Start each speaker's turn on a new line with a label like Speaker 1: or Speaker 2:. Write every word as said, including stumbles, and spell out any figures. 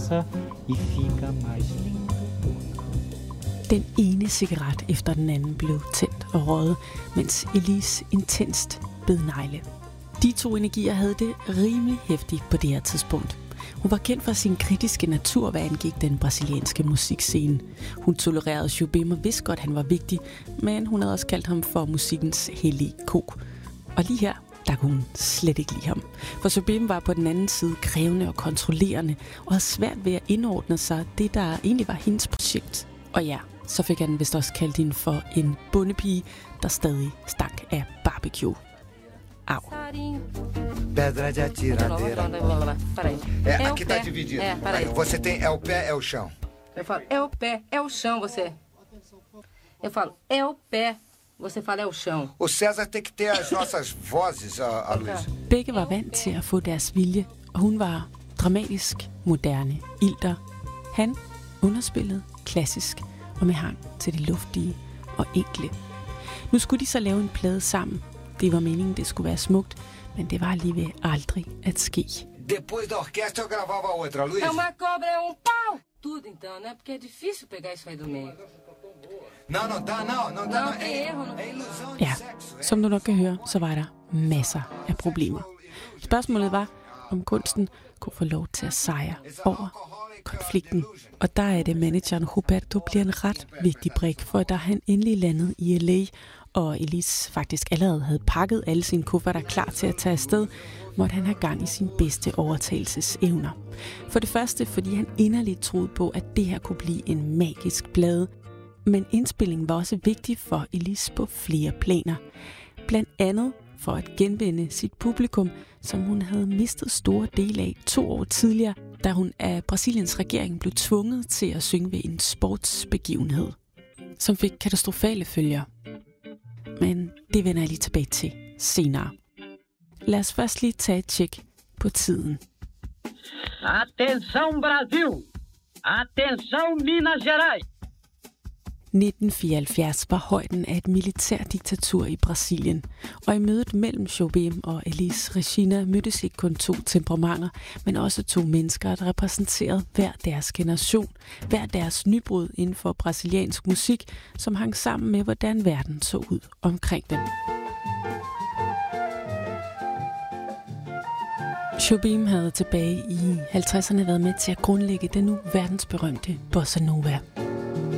Speaker 1: passa e fica mais lindo.
Speaker 2: Den ene cigaret efter den anden blev tændt og røget, mens Elise intenst bed negle. De to energier havde det rimelig hæftigt på det her tidspunkt. Hun var kendt for sin kritiske natur, hvad angik den brasilianske musikscene. Hun tolererede Jobim og vidste godt, han var vigtig, men hun havde også kaldt ham for musikkens hellige ko. Og lige her, der kunne hun slet ikke lide ham. For Jobim var på den anden side krævende og kontrollerende, og havde svært ved at indordne sig det, der egentlig var hendes projekt. Og ja, så fik han vist også kaldt hende for en bondepige, der stadig stak af barbecue. Au.
Speaker 3: Pedra de atiradeira. É, aqui tá dividido.
Speaker 4: É, peraí.
Speaker 3: Você tem, é o pé, é o chão.
Speaker 4: Eu falo, é o pé, é o chão, você. Eu falo, é o pé. Você fala, é o chão.
Speaker 3: O César tem que ter as nossas vozes, a, a Luísa.
Speaker 2: Begge var vant til at få deres vilje, og hun var dramatisk, moderne, ilter. Han underspillet, klassisk og med hang til det luftige og enkle. Nu skulle de så lave en plade sammen. Det var meningen, det skulle være smukt, men det var alligevel aldrig at ske.
Speaker 3: Depois da orquestra eu gravava outra, Luísa.
Speaker 4: É uma cobra, é um pau. Tudo então, né? Porque é difícil pegar isso aí do meio.
Speaker 3: Não, não dá, não, não dá.
Speaker 4: Não,
Speaker 3: não.
Speaker 4: tem erro, não.
Speaker 3: É ilusão de
Speaker 2: Ja,
Speaker 3: sexo.
Speaker 2: som du nok kan høre, så var der masser af problemer. Spørgsmålet var, om kunsten kunne få lov til at sejre over konflikten. Og der er det manageren Roberto bliver en ret vigtig brik, for da han endelig landede i L A, og Elise faktisk allerede havde pakket alle sine kufferter klar til at tage afsted, måtte han have gang i sine bedste overtagelsesevner. For det første, fordi han inderligt troede på, at det her kunne blive en magisk plade. Men indspillingen var også vigtig for Elise på flere planer. Blandt andet for at genvinde sit publikum, som hun havde mistet store dele af to år tidligere, da hun af Brasiliens regering blev tvunget til at synge ved en sportsbegivenhed, som fik katastrofale følger. Men det vender jeg lige tilbage til senere. Lad os først lige tage et tjek på tiden.
Speaker 5: Atenção Brasil! Atenção Minas Gerais!
Speaker 2: nitten fireoghalvfjerds var højden af et militærdiktatur i Brasilien, og i mødet mellem Jobim og Elis Regina mødtes ikke kun to temperamenter, men også to mennesker, der repræsenterede hver deres generation, hver deres nybrud inden for brasiliansk musik, som hang sammen med, hvordan verden så ud omkring dem. Jobim havde tilbage i halvtredserne været med til at grundlægge den nu verdensberømte bossa nova.